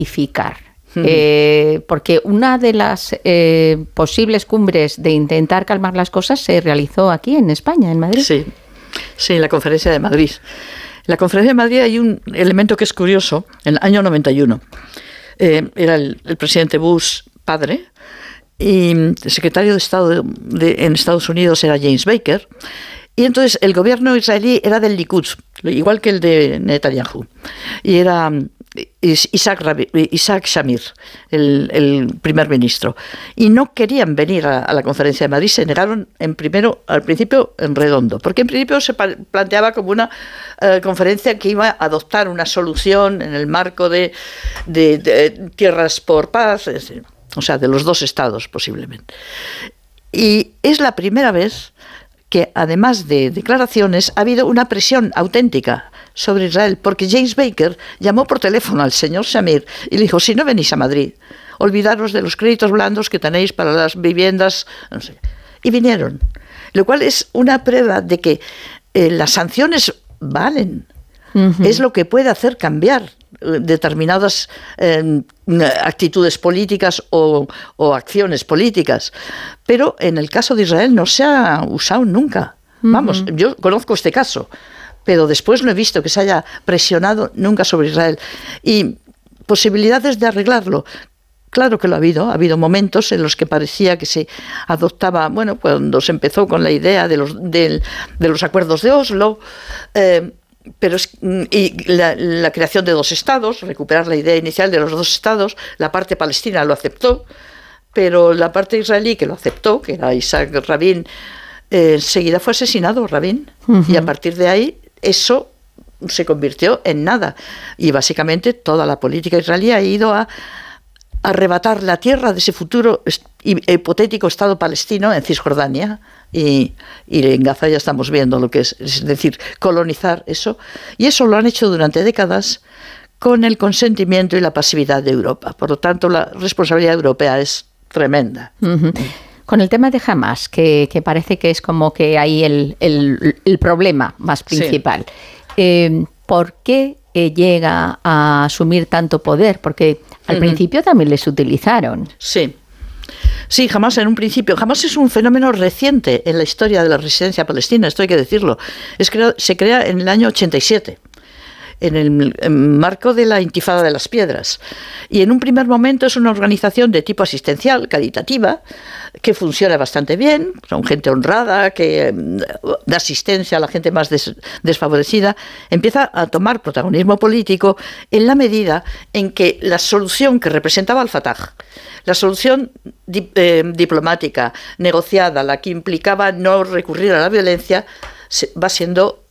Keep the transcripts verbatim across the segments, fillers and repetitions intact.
pacificar? Uh-huh. Eh, porque una de las eh, posibles cumbres de intentar calmar las cosas se realizó aquí en España, en Madrid. Sí, sí, en la Conferencia de Madrid. En la Conferencia de Madrid hay un elemento que es curioso. En el año noventa y uno eh, era el, el presidente Bush padre, y el secretario de Estado de, de, en Estados Unidos era James Baker, y entonces el gobierno israelí era del Likud, igual que el de Netanyahu, y era Isaac, Rabin, Isaac Shamir, el, el primer ministro, y no querían venir a, a la Conferencia de Madrid, se negaron en primero, al principio en redondo, porque en principio se planteaba como una eh, conferencia que iba a adoptar una solución en el marco de, de, de tierras por paz, es decir, o sea, de los dos estados posiblemente. Y es la primera vez que, además de declaraciones, ha habido una presión auténtica sobre Israel, porque James Baker llamó por teléfono al señor Shamir y le dijo: si no venís a Madrid, olvidaros de los créditos blandos que tenéis para las viviendas, no sé. Y vinieron, lo cual es una prueba de que eh, las sanciones valen. Uh-huh. Es lo que puede hacer cambiar determinadas eh, actitudes políticas o, o acciones políticas, pero en el caso de Israel no se ha usado nunca. Uh-huh. Vamos, yo conozco este caso, pero después no he visto que se haya presionado nunca sobre Israel. Y posibilidades de arreglarlo, claro que lo ha habido. Ha habido momentos en los que parecía que se adoptaba, bueno, cuando se empezó con la idea de los, de, de los acuerdos de Oslo, eh, pero es, y la, la creación de dos estados, recuperar la idea inicial de los dos estados. La parte palestina lo aceptó, pero la parte israelí que lo aceptó, que era Isaac Rabin, eh, enseguida fue asesinado Rabin. Uh-huh. Y a partir de ahí eso se convirtió en nada, y básicamente toda la política israelí ha ido a arrebatar la tierra de ese futuro hipotético Estado palestino en Cisjordania, y, y en Gaza ya estamos viendo lo que es, es decir, colonizar eso, y eso lo han hecho durante décadas con el consentimiento y la pasividad de Europa. Por lo tanto, la responsabilidad europea es tremenda. Uh-huh. Con el tema de Hamas, que, que parece que es como que ahí el, el, el problema más principal, sí. eh, ¿por qué eh, llega a asumir tanto poder? Porque al uh-huh. principio también les utilizaron. Sí. Sí, Hamas en un principio. Hamas es un fenómeno reciente en la historia de la resistencia palestina, esto hay que decirlo. Es crea, se crea en el año ochenta y siete. En el en marco de la Intifada de las Piedras. Y en un primer momento es una organización de tipo asistencial, caritativa, que funciona bastante bien, son gente honrada, que eh, da asistencia a la gente más des, desfavorecida. Empieza a tomar protagonismo político en la medida en que la solución que representaba al Fatah, la solución di, eh, diplomática, negociada, la que implicaba no recurrir a la violencia, se, va siendo,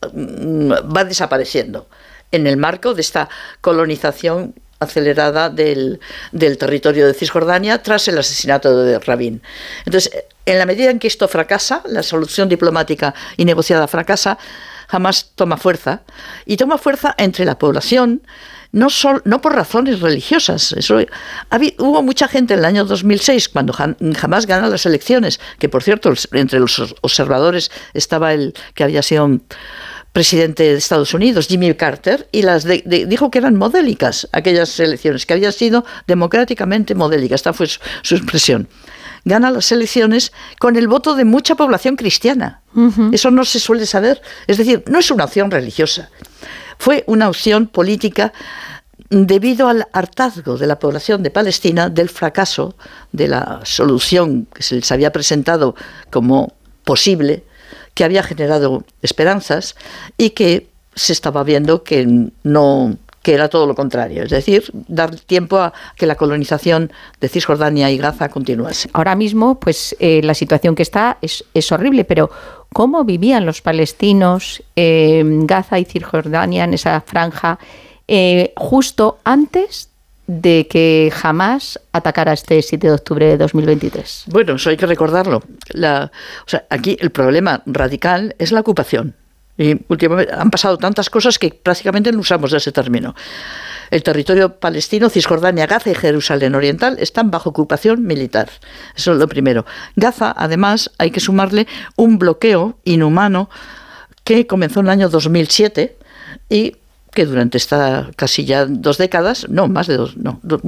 va desapareciendo en el marco de esta colonización acelerada del, del territorio de Cisjordania tras el asesinato de Rabin. Entonces, en la medida en que esto fracasa, la solución diplomática y negociada fracasa, Hamas toma fuerza, y toma fuerza entre la población, no, sol, no por razones religiosas. Eso, había, hubo mucha gente en el año dos mil seis, cuando Hamas gana las elecciones, que por cierto, entre los observadores estaba el que había sido un presidente de Estados Unidos, Jimmy Carter, y las de, de, dijo que eran modélicas aquellas elecciones, que habían sido democráticamente modélicas. Esta fue su, su expresión. Gana las elecciones con el voto de mucha población cristiana. Uh-huh. Eso no se suele saber. Es decir, no es una opción religiosa. Fue una opción política debido al hartazgo de la población de Palestina del fracaso de la solución que se les había presentado como posible, que había generado esperanzas y que se estaba viendo que no, que era todo lo contrario, es decir, dar tiempo a que la colonización de Cisjordania y Gaza continuase. Ahora mismo, pues eh, la situación que está es, es horrible, pero ¿cómo vivían los palestinos en eh, Gaza y Cisjordania, en esa franja, eh, justo antes de que Hamas atacara este siete de octubre de dos mil veintitrés? Bueno, eso hay que recordarlo. La, o sea, aquí el problema radical es la ocupación. Y últimamente han pasado tantas cosas que prácticamente no usamos ese término. El territorio palestino, Cisjordania, Gaza y Jerusalén Oriental están bajo ocupación militar. Eso es lo primero. Gaza, además, hay que sumarle un bloqueo inhumano que comenzó en el año dos mil siete y que durante esta casi ya dos décadas, no, más de dos, no, dos,